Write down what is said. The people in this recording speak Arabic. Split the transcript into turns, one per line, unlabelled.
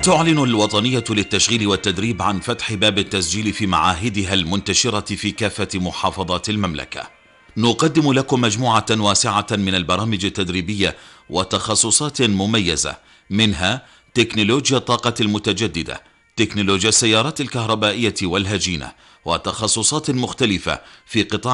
تعلن الوطنية للتشغيل والتدريب عن فتح باب التسجيل في معاهدها المنتشرة في كافة محافظات المملكة. نقدم لكم مجموعة واسعة من البرامج التدريبية وتخصصات مميزة، منها تكنولوجيا الطاقة المتجددة، تكنولوجيا السيارات الكهربائية والهجينة، وتخصصات مختلفة في قطاع